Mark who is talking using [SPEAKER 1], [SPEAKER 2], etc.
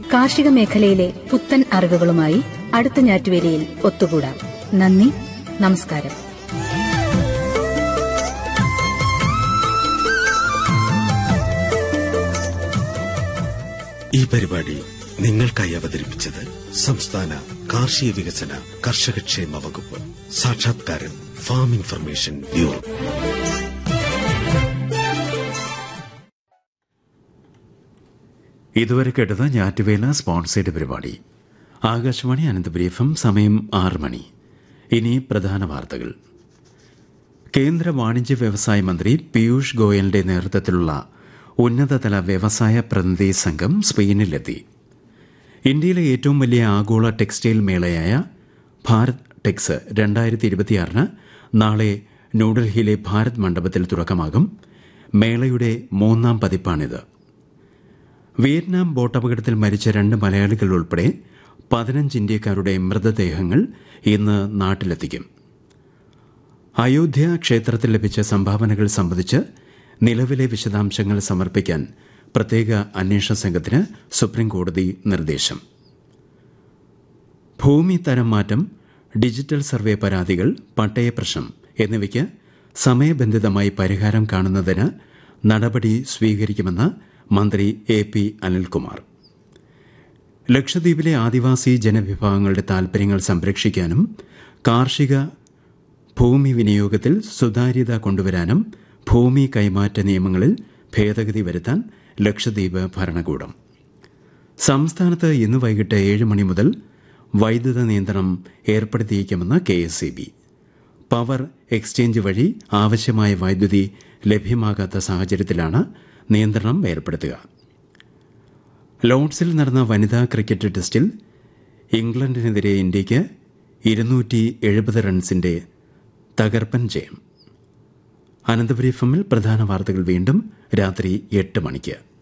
[SPEAKER 1] കാർഷിക മേഖലയിലെ പുത്തൻ അറിവുകളുമായി അടുത്ത ഞാറ്റുവേലിയിൽ ഒത്തുകൂടാം. നന്ദി, നമസ്കാരം.
[SPEAKER 2] ഈ പരിപാടി നിങ്ങൾക്കായി അവതരിപ്പിച്ചത് സംസ്ഥാന കാർഷിക വികസന കർഷകക്ഷേമ വകുപ്പ്. സാക്ഷാത്കാരം ഫാം ഇൻഫർമേഷൻ ബ്യൂറോ.
[SPEAKER 3] ഇതുവരെ കേട്ടത് ഞാറ്റുവേല സ്പോൺസേഡ് പരിപാടി. ആകാശവാണി അനന്തപുരി FM. സമയം 6 മണി. ഇനി പ്രധാന വാർത്തകൾ. കേന്ദ്ര വാണിജ്യ വ്യവസായ മന്ത്രി പീയൂഷ് ഗോയലിന്റെ നേതൃത്വത്തിലുള്ള ഉന്നതതല വ്യവസായ പ്രതിനിധി സംഘം സ്പെയിനിലെത്തി. ഇന്ത്യയിലെ ഏറ്റവും വലിയ ആഗോള ടെക്സ്റ്റൈൽ മേളയായ ഭാരത് ടെക്സ് 2026 നാളെ ന്യൂഡൽഹിയിലെ ഭാരത് മണ്ഡപത്തിൽ തുടക്കമാകും. മേളയുടെ 3ാം പതിപ്പാണിത്. വിയറ്റ്നാം ബോട്ടപകടത്തിൽ മരിച്ച 2 മലയാളികൾ ഉൾപ്പെടെ 15 ഇന്ത്യക്കാരുടെ മൃതദേഹങ്ങൾ ഇന്ന് നാട്ടിലെത്തിക്കും. അയോധ്യ ക്ഷേത്രത്തിൽ ലഭിച്ച സംഭാവനകൾ സംബന്ധിച്ച് നിലവിലെ വിശദാംശങ്ങൾ സമർപ്പിക്കാൻ പ്രത്യേക അന്വേഷണ സംഘത്തിന് സുപ്രീംകോടതി നിർദ്ദേശം. ഭൂമി തരം മാറ്റം, ഡിജിറ്റൽ സർവേ പരാതികൾ, പട്ടയ പ്രശ്നം എന്നിവയ്ക്ക് സമയബന്ധിതമായി പരിഹാരം കാണുന്നതിന് നടപടി സ്വീകരിക്കുമെന്ന് മന്ത്രി AP അനിൽകുമാർ. ലക്ഷദ്വീപിലെ ആദിവാസി ജനവിഭാഗങ്ങളുടെ താൽപര്യങ്ങൾ സംരക്ഷിക്കാനും കാർഷിക ഭൂമി വിനിയോഗത്തിൽ സുതാര്യത കൊണ്ടുവരാനും ഭൂമി കൈമാറ്റ നിയമങ്ങളിൽ ഭേദഗതി വരുത്താൻ ലക്ഷദ്വീപ് ഭരണകൂടം. സംസ്ഥാനത്ത് ഇന്ന് വൈകിട്ട് 7 മണി മുതൽ വൈദ്യുത നിയന്ത്രണം ഏർപ്പെടുത്തിയിരിക്കുമെന്ന് KSEB. പവർ എക്സ്ചേഞ്ച് വഴി ആവശ്യമായ വൈദ്യുതി ലഭ്യമാകാത്ത സാഹചര്യത്തിലാണ് നിയന്ത്രണം ഏർപ്പെടുത്തുക. ലോർഡ്സിൽ നടന്ന വനിതാ ക്രിക്കറ്റ് ടെസ്റ്റിൽ ഇംഗ്ലണ്ടിനെതിരെ ഇന്ത്യയ്ക്ക് 270 റൺസിന്റെ തകർപ്പൻ ജയം. അനന്തപുരി FM പ്രധാന വാർത്തകൾ വീണ്ടും രാത്രി 8 മണിക്ക്.